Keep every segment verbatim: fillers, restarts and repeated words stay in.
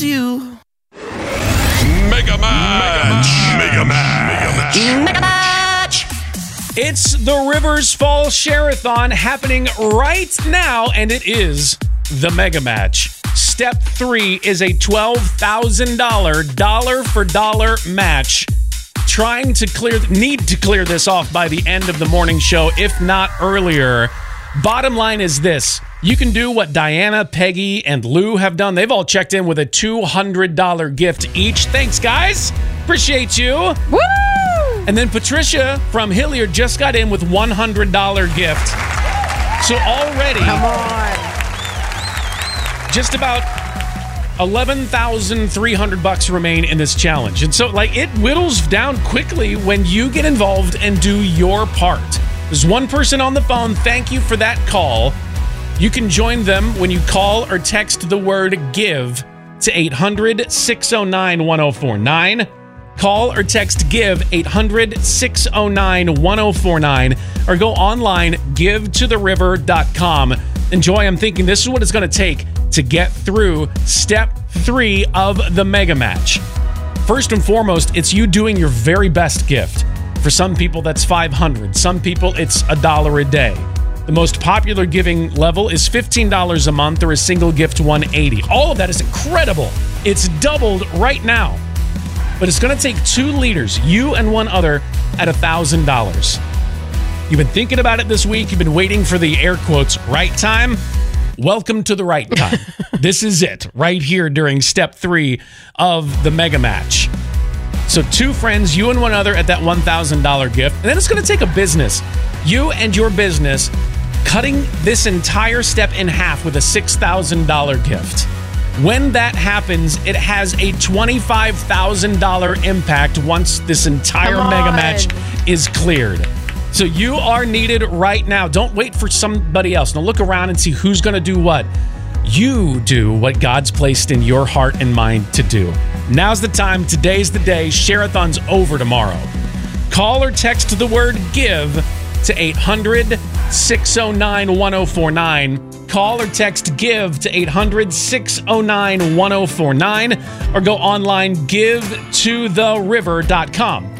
you. Mega Match. Mega Match. Mega Match. It's the Rivers Fall Share-a-thon happening right now, and it is the Mega Match. Step three is a twelve thousand dollars dollar-for-dollar match. Trying to clear, need to clear this off by the end of the morning show, if not earlier. Bottom line is this. You can do what Diana, Peggy, and Lou have done. They've all checked in with a two hundred dollars gift each. Thanks, guys. Appreciate you. Woo! And then Patricia from Hilliard just got in with one hundred dollars gift. So already... Come on. Just about eleven thousand three hundred bucks remain in this challenge. And so, like, it whittles down quickly when you get involved and do your part. There's one person on the phone. Thank you for that call. You can join them when you call or text the word GIVE to eight hundred, six oh nine, one oh four nine. Call or text GIVE eight hundred, six oh nine, one oh four nine or go online give to the river dot com. Enjoy. I'm thinking this is what it's going to take to get through step three of the Mega Match. First and foremost, it's you doing your very best gift. For some people, that's five hundred dollars. Some people, it's a dollar a day. The most popular giving level is fifteen dollars a month or a single gift one hundred eighty dollars. All of that is incredible. It's doubled right now. But it's going to take two leaders, you and one other, at one thousand dollars. You've been thinking about it this week. You've been waiting for the air quotes right time. Welcome to the right time. This is it right here during step three of the Mega Match. So two friends, you and one other at that one thousand dollars gift. And then it's going to take a business. You and your business cutting this entire step in half with a six thousand dollars gift. When that happens, it has a twenty-five thousand dollars impact once this entire Mega Match is cleared. So you are needed right now. Don't wait for somebody else. Now look around and see who's going to do what. You do what God's placed in your heart and mind to do. Now's the time. Today's the day. Share-a-thon's over tomorrow. Call or text the word GIVE to eight hundred, six oh nine, one oh four nine. Call or text GIVE to eight hundred, six oh nine, one oh four nine or go online give to the river dot com.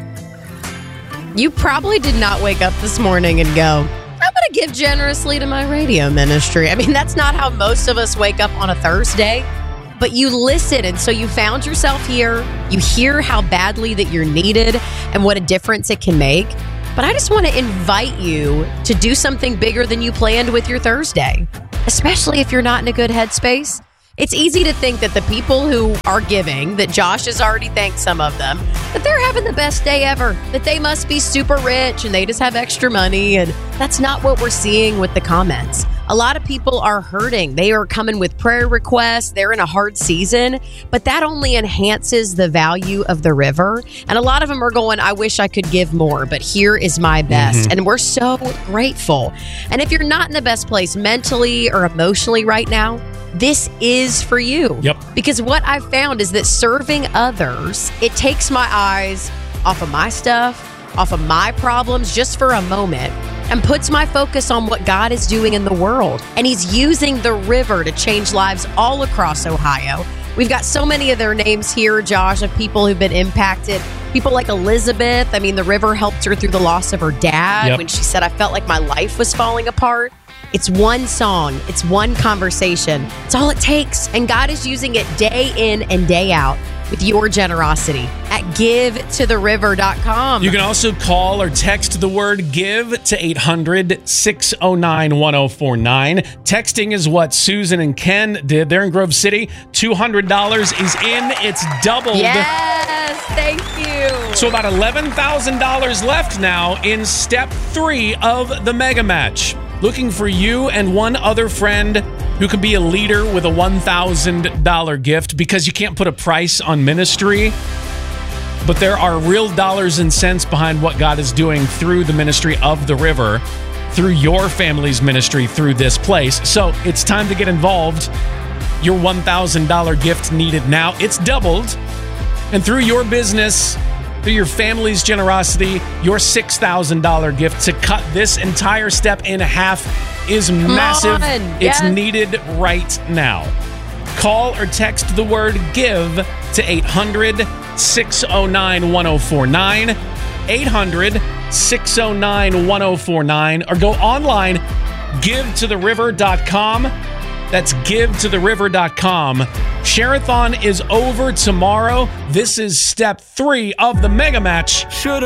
You probably did not wake up this morning and go, I'm going to give generously to my radio ministry. I mean, that's not how most of us wake up on a Thursday. But you listen, and so you found yourself here. You hear how badly that you're needed and what a difference it can make. But I just want to invite you to do something bigger than you planned with your Thursday, especially if you're not in a good headspace. It's easy to think that the people who are giving, that Josh has already thanked some of them, that they're having the best day ever, that they must be super rich and they just have extra money. And that's not what we're seeing with the comments. A lot of people are hurting. They are coming with prayer requests. They're in a hard season, but that only enhances the value of the river. And a lot of them are going, I wish I could give more, but here is my best. Mm-hmm. And we're so grateful. And if you're not in the best place mentally or emotionally right now, this is for you. Yep. Because what I've found is that serving others, it takes my eyes off of my stuff, off of my problems just for a moment, and puts my focus on what God is doing in the world. And he's using the river to change lives all across Ohio. We've got so many of their names here, Josh, of people who've been impacted. People like Elizabeth. I mean, the river helped her through the loss of her dad yep. when she said, I felt like my life was falling apart. It's one song. It's one conversation. It's all it takes. And God is using it day in and day out with your generosity at give to the river dot com. You can also call or text the word GIVE to eight hundred, six oh nine, one oh four nine. Texting is what Susan and Ken did. They're in Grove City. two hundred dollars is in. It's doubled. Yes, thank you. So about eleven thousand dollars left now in step three of the Mega Match. Looking for you and one other friend who could be a leader with a one thousand dollars gift, because you can't put a price on ministry, but there are real dollars and cents behind what God is doing through the ministry of the river, through your family's ministry through this place. So it's time to get involved. Your one thousand dollars gift needed now. It's doubled. And through your business, through your family's generosity, your six thousand dollars gift to cut this entire step in half is massive. Come on. It's yes. needed right now. Call or text the word GIVE to eight hundred, six oh nine, one oh four nine, eight hundred, six oh nine, one oh four nine, or go online, give to the river dot com. That's give to the river dot com. Share-a-thon is over tomorrow. This is step three of the Mega Match. Should